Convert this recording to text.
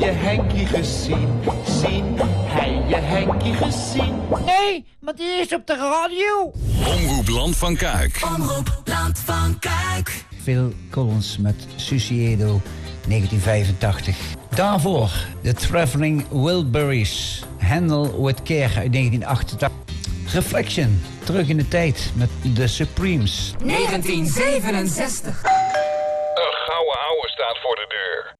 je Henkie gezien? Hij je Henkie gezien? Nee, maar die is op de radio. Omroep Land van Kuik. Omroep Land van Kuik. Phil Collins met Suciedo, 1985. Daarvoor de Traveling Wilburys, Handle with Care uit 1988. Reflection, terug in de tijd met The Supremes. 1967. Een gouden ouwe staat voor de deur.